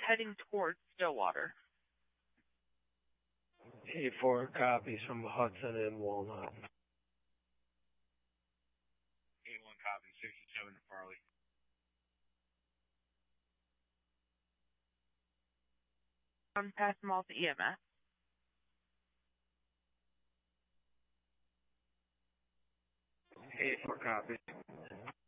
heading towards Stillwater. 84 copies from Hudson and Walnut. 81 copies, 67 to Farley. On past Malta EMS. 84 copies.